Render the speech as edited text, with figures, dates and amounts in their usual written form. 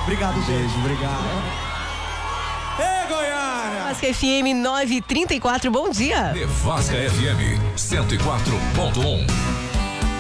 Obrigado, beijo, obrigado. Ê, Goiânia! Nevasca FM 934, bom dia. Nevasca FM 104.1.